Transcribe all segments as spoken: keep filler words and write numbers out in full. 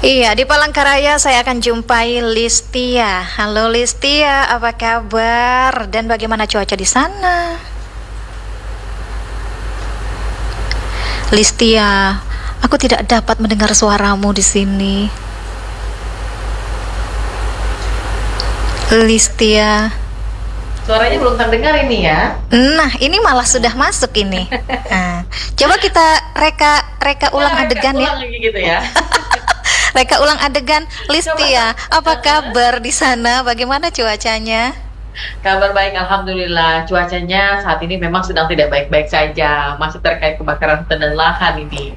Iya, di Palangkaraya saya akan jumpai Listia. Halo Listia, apa kabar? Dan bagaimana cuaca di sana? Listia, aku tidak dapat mendengar suaramu di sini. Listia. Suaranya belum terdengar ini ya. Nah, ini malah sudah masuk ini. Nah, coba kita reka reka ulang Nah, adegan ulang ya. lagi gitu ya. Reka ulang adegan. Listia, apa kabar di sana? Bagaimana cuacanya? Kabar baik, alhamdulillah. Cuacanya saat ini memang sedang tidak baik-baik saja. Masih terkait kebakaran hutan dan lahan ini.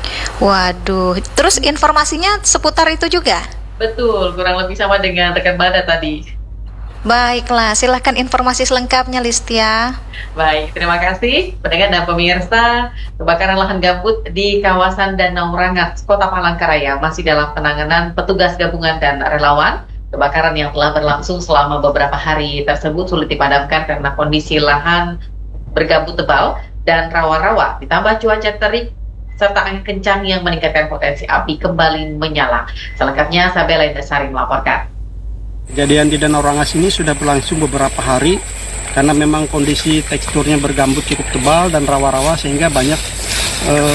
Waduh, terus informasinya seputar itu juga? Betul, kurang lebih sama dengan rekan Bada tadi. Baiklah, silahkan informasi selengkapnya Listia. Baik, terima kasih pendengar dan pemirsa. Kebakaran lahan gambut di kawasan Danau Rangas, Kota Palangkaraya masih dalam penanganan petugas gabungan dan relawan. Kebakaran yang telah berlangsung selama beberapa hari tersebut sulit dipadamkan karena kondisi lahan bergambut tebal dan rawa-rawa, ditambah cuaca terik serta angin kencang yang meningkatkan potensi api kembali menyala. Selengkapnya Sabela Indasari melaporkan. Kejadian di Danau Rangas ini sudah berlangsung beberapa hari karena memang kondisi teksturnya bergambut cukup tebal dan rawa-rawa sehingga banyak eh,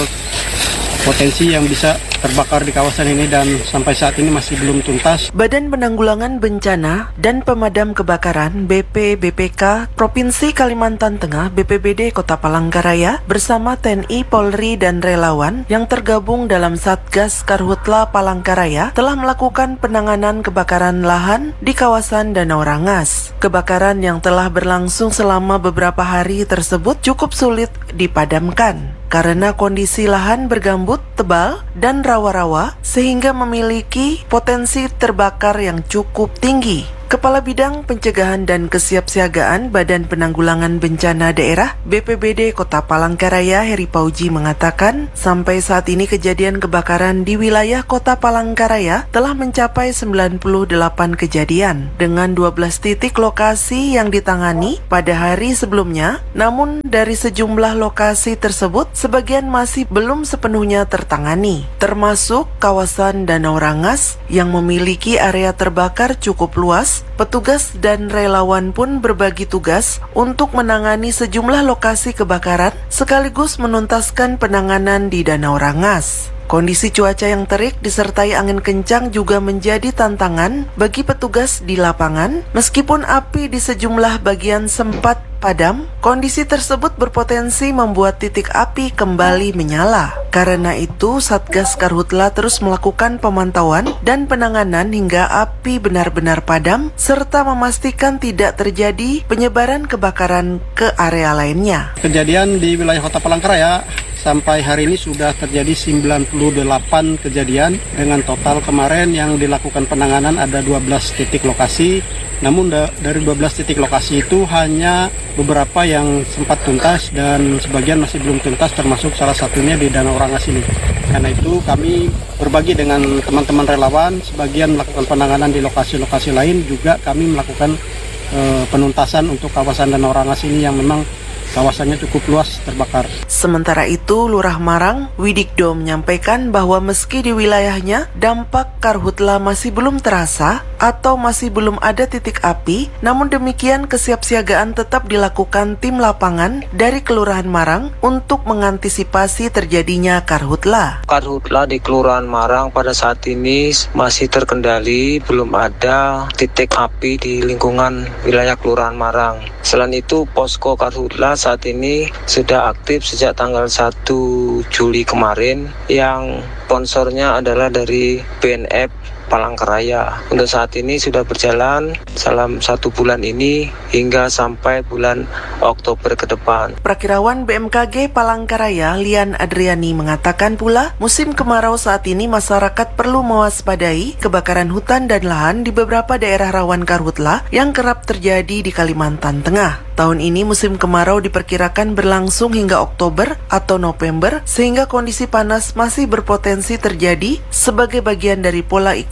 potensi yang bisa terbakar di kawasan ini dan sampai saat ini masih belum tuntas. Badan Penanggulangan Bencana dan Pemadam Kebakaran B P B P K Provinsi Kalimantan Tengah B P B D Kota Palangkaraya bersama T N I, Polri dan relawan yang tergabung dalam Satgas Karhutla Palangkaraya telah melakukan penanganan kebakaran lahan di kawasan Danau Rangas. Kebakaran yang telah berlangsung selama beberapa hari tersebut cukup sulit dipadamkan karena kondisi lahan bergambut tebal dan rawa-rawa sehingga memiliki potensi terbakar yang cukup tinggi. Kepala Bidang Pencegahan dan Kesiapsiagaan Badan Penanggulangan Bencana Daerah B P B D Kota Palangkaraya Heri Pauji mengatakan sampai saat ini kejadian kebakaran di wilayah Kota Palangkaraya telah mencapai sembilan puluh delapan kejadian dengan dua belas titik lokasi yang ditangani pada hari sebelumnya. Namun dari sejumlah lokasi tersebut sebagian masih belum sepenuhnya tertangani, termasuk kawasan Danau Rangas yang memiliki area terbakar cukup luas. Petugas dan relawan pun berbagi tugas untuk menangani sejumlah lokasi kebakaran sekaligus menuntaskan penanganan di Danau Rangas. Kondisi cuaca yang terik disertai angin kencang juga menjadi tantangan bagi petugas di lapangan. Meskipun api di sejumlah bagian sempat padam, kondisi tersebut berpotensi membuat titik api kembali menyala. Karena itu, Satgas Karhutla terus melakukan pemantauan dan penanganan hingga api benar-benar padam, serta memastikan tidak terjadi penyebaran kebakaran ke area lainnya. Kejadian di wilayah Kota Palangkaraya sampai hari ini sudah terjadi sembilan puluh delapan kejadian dengan total kemarin yang dilakukan penanganan ada dua belas titik lokasi. Namun da dari dua belas titik lokasi itu hanya beberapa yang sempat tuntas dan sebagian masih belum tuntas, termasuk salah satunya di Danau Rangas ini. Karena itu kami berbagi dengan teman-teman relawan, sebagian melakukan penanganan di lokasi-lokasi lain, juga kami melakukan e, penuntasan untuk kawasan Danau Rangas ini yang memang kawasannya cukup luas terbakar. Sementara itu, Lurah Marang, Widikdo menyampaikan bahwa meski di wilayahnya dampak karhutla masih belum terasa atau masih belum ada titik api, namun demikian kesiapsiagaan tetap dilakukan tim lapangan dari Kelurahan Marang untuk mengantisipasi terjadinya karhutla. Karhutla di Kelurahan Marang pada saat ini masih terkendali, belum ada titik api di lingkungan wilayah Kelurahan Marang. Selain itu, posko karhutla saat ini sudah aktif sejak tanggal satu Juli kemarin yang sponsornya adalah dari B N F Palangkaraya. Untuk saat ini sudah berjalan dalam satu bulan ini hingga sampai bulan Oktober ke depan. Prakirawan B M K G Palangkaraya Lian Adriani mengatakan pula musim kemarau saat ini masyarakat perlu mewaspadai kebakaran hutan dan lahan di beberapa daerah rawan karhutla yang kerap terjadi di Kalimantan Tengah. Tahun ini musim kemarau diperkirakan berlangsung hingga Oktober atau November sehingga kondisi panas masih berpotensi terjadi sebagai bagian dari pola iklim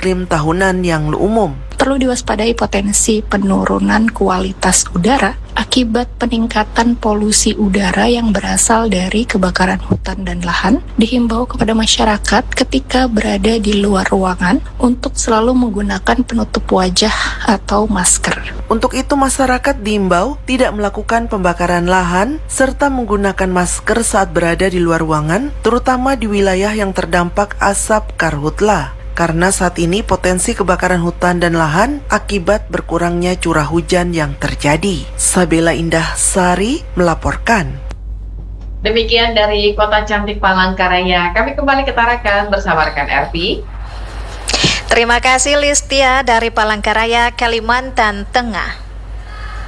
iklim tahunan yang umum. Perlu diwaspadai potensi penurunan kualitas udara akibat peningkatan polusi udara yang berasal dari kebakaran hutan dan lahan. Dihimbau kepada masyarakat ketika berada di luar ruangan untuk selalu menggunakan penutup wajah atau masker. Untuk itu masyarakat diimbau tidak melakukan pembakaran lahan serta menggunakan masker saat berada di luar ruangan, terutama di wilayah yang terdampak asap karhutla. Karena saat ini potensi kebakaran hutan dan lahan akibat berkurangnya curah hujan yang terjadi. Sabela Indah Sari melaporkan. Demikian dari Kota Cantik Palangkaraya. Kami kembali ke Tarakan bersama rekan R P. Terima kasih Listia dari Palangkaraya, Kalimantan Tengah.